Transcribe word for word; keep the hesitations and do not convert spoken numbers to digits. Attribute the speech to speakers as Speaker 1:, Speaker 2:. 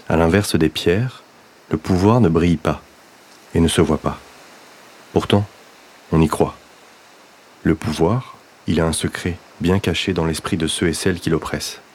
Speaker 1: À l'inverse des pierres, le pouvoir ne brille pas et ne se voit pas. Pourtant, on y croit. Le pouvoir, il a un secret bien caché dans l'esprit de ceux et celles qui l'oppressent.